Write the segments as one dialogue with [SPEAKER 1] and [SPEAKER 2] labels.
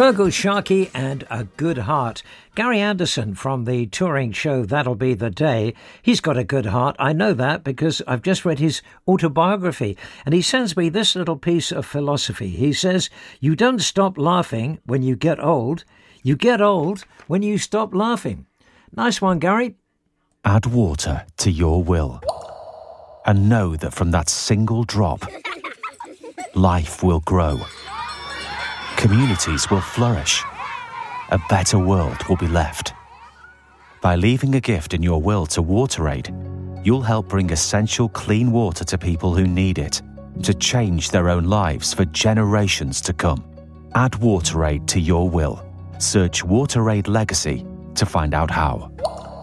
[SPEAKER 1] Fergal Sharkey and A Good Heart. Gary Anderson from the touring show That'll Be the Day. He's got a good heart. I know that because I've just read his autobiography, and he sends me this little piece of philosophy. He says, you don't stop laughing when you get old. You get old when you stop laughing. Nice one, Gary.
[SPEAKER 2] Add water to your will and know that from that single drop, life will grow. Communities will flourish. A better world will be left. By leaving a gift in your will to WaterAid, you'll help bring essential clean water to people who need it, to change their own lives for generations to come. Add WaterAid to your will. Search WaterAid Legacy to find out how.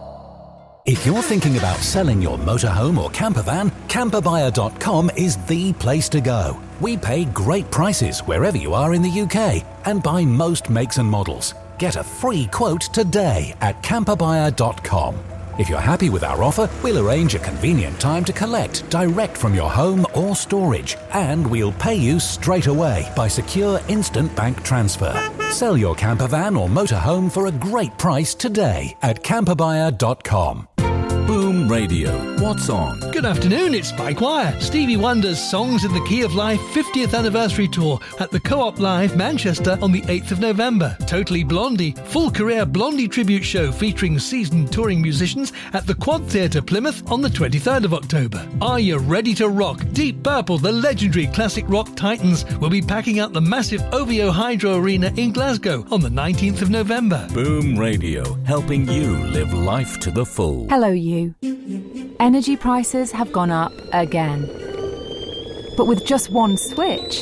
[SPEAKER 3] If you're thinking about selling your motorhome or camper van, camperbuyer.com is the place to go. We pay great prices wherever you are in the UK and buy most makes and models. Get a free quote today at camperbuyer.com. If you're happy with our offer, we'll arrange a convenient time to collect direct from your home or storage, and we'll pay you straight away by secure instant bank transfer. Sell your camper van or motorhome for a great price today at camperbuyer.com.
[SPEAKER 4] Boom Radio. What's on?
[SPEAKER 5] Good afternoon, it's Spike Wire. Stevie Wonder's Songs in the Key of Life 50th Anniversary Tour at the Co-op Live, Manchester on the 8th of November. Totally Blondie, full career Blondie tribute show featuring seasoned touring musicians at the Quad Theatre, Plymouth on the 23rd of October. Are you ready to rock? Deep Purple, the legendary classic rock titans, will be packing out the massive OVO Hydro Arena in Glasgow on the 19th of November.
[SPEAKER 4] Boom Radio, helping you live life to the full.
[SPEAKER 6] Hello, you. Energy prices have gone up again. But with just one switch,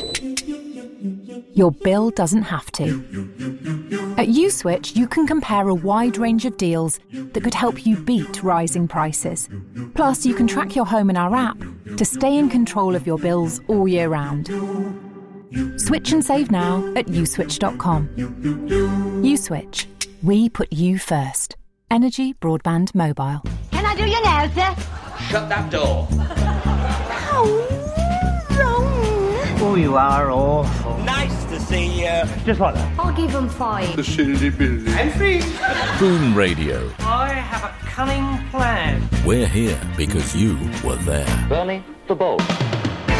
[SPEAKER 6] your bill doesn't have to. At USwitch, you can compare a wide range of deals that could help you beat rising prices. Plus, you can track your home in our app to stay in control of your bills all year round. Switch and save now at uswitch.com. USwitch. We put you first. Energy Broadband Mobile.
[SPEAKER 7] Can I do your nails, sir?
[SPEAKER 8] Shut that door.
[SPEAKER 7] How wrong.
[SPEAKER 8] Oh, you are awful. Nice to see you. Just like that.
[SPEAKER 7] I'll give them 5.
[SPEAKER 8] The silly billy. And free.
[SPEAKER 4] Boom Radio.
[SPEAKER 8] I have a cunning plan.
[SPEAKER 4] We're here because you were there.
[SPEAKER 8] Bernie, the boat.